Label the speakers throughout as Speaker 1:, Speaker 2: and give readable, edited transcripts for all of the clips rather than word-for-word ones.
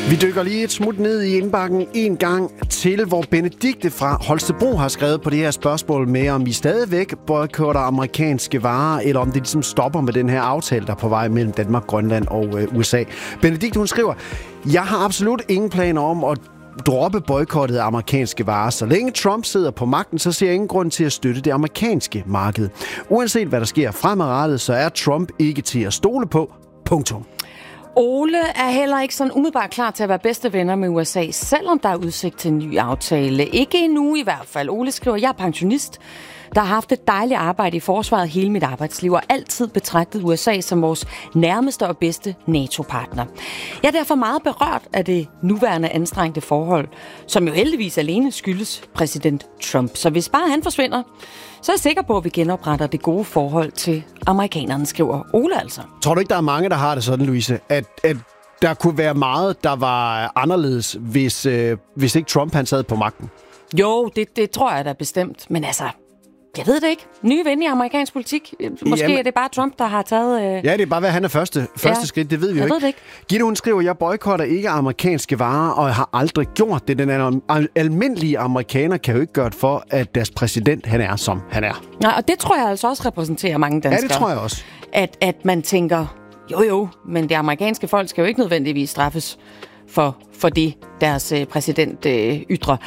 Speaker 1: Vi dykker lige et smut ned i indbakken en gang til, hvor Benedikte fra Holstebro har skrevet på det her spørgsmål med, om I stadigvæk boykotter amerikanske varer, eller om det ligesom stopper med den her aftale, der er på vej mellem Danmark, Grønland og USA. Benedikte, hun skriver, jeg har absolut ingen planer om at droppe boykottet af amerikanske varer. Så længe Trump sidder på magten, så ser jeg ingen grund til at støtte det amerikanske marked. Uanset hvad der sker fremadrettet, så er Trump ikke til at stole på. Punktum.
Speaker 2: Ole er heller ikke sådan umiddelbart klar til at være bedste venner med USA, selvom der er udsigt til en ny aftale. Ikke endnu i hvert fald. Ole skriver, jeg er pensionist, der har haft et dejligt arbejde i forsvaret hele mit arbejdsliv, og altid betragtet USA som vores nærmeste og bedste NATO-partner. Jeg er derfor meget berørt af det nuværende anstrengte forhold, som jo heldigvis alene skyldes præsident Trump. Så hvis bare han forsvinder, så er jeg sikker på, at vi genopretter det gode forhold til amerikanerne, skriver Ole altså.
Speaker 1: Tror du ikke, der er mange, der har det sådan, Louise, at der kunne være meget, der var anderledes, hvis ikke Trump han sad på magten?
Speaker 2: Jo, det tror jeg da bestemt. Men altså, jeg ved det ikke. Nye ven i amerikansk politik. Måske er det bare Trump, der har taget...
Speaker 1: Ja, det er bare, hvad han er første skridt. Det ved vi jo ikke.
Speaker 2: Ved det ikke.
Speaker 1: Gitte, hun skriver, jeg boykotter ikke amerikanske varer, og jeg har aldrig gjort det. Den almindelige amerikaner kan jo ikke gøre det for, at deres præsident, han er, som han er.
Speaker 2: Nej, og det tror jeg altså også repræsenterer mange danskere.
Speaker 1: Ja, det tror jeg også.
Speaker 2: At man tænker, jo, men det amerikanske folk skal jo ikke nødvendigvis straffes for det, deres præsident ytrer.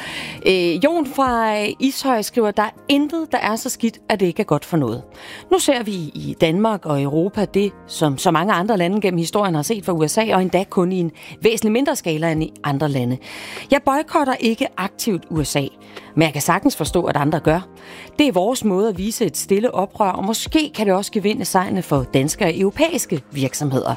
Speaker 2: Jon fra Ishøj skriver, der er intet, der er så skidt, at det ikke er godt for noget. Nu ser vi i Danmark og Europa det, som så mange andre lande gennem historien har set fra USA, og endda kun i en væsentlig mindre skala end i andre lande. Jeg boykotter ikke aktivt USA, men jeg kan sagtens forstå, at andre gør. Det er vores måde at vise et stille oprør, og måske kan det også gevinde sejrene for danske og europæiske virksomheder.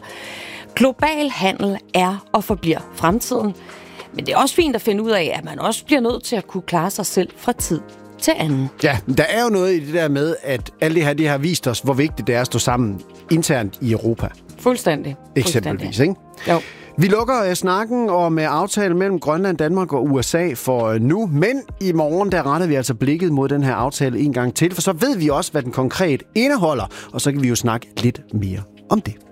Speaker 2: Global handel er og forbliver fremtiden, men det er også fint at finde ud af, at man også bliver nødt til at kunne klare sig selv fra tid til anden.
Speaker 1: Ja, der er jo noget i det der med, at alt det har vist os, hvor vigtigt det er at stå sammen internt i Europa.
Speaker 2: Fuldstændig.
Speaker 1: Eksempelvis, ikke?
Speaker 2: Jo.
Speaker 1: Vi lukker snakken om aftalen mellem Grønland, Danmark og USA for nu, men i morgen der retter vi altså blikket mod den her aftale en gang til, for så ved vi også, hvad den konkret indeholder, og så kan vi jo snakke lidt mere om det.